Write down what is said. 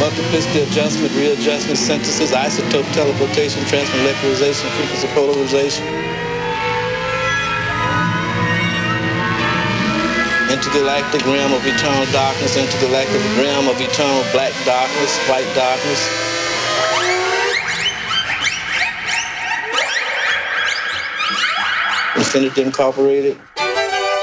multiplicity, adjustment, readjustment, synthesis, isotope, teleportation, transmolecularization, frequency polarization. Intergalactic realm of eternal darkness, intergalactic realm of eternal black darkness, white darkness. Infinity Incorporated.